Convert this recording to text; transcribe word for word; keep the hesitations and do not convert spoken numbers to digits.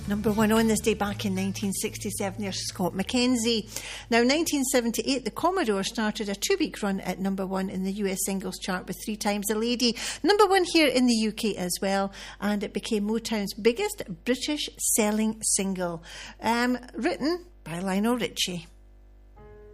Number one on this day back in nineteen sixty-seven, there's Scott McKenzie. Now, nineteen seventy-eight, the Commodores started a two-week run at number one in the U S singles chart with Three Times a Lady. Number one here in the U K as well, and it became Motown's biggest British selling single. Um, written by Lionel Richie.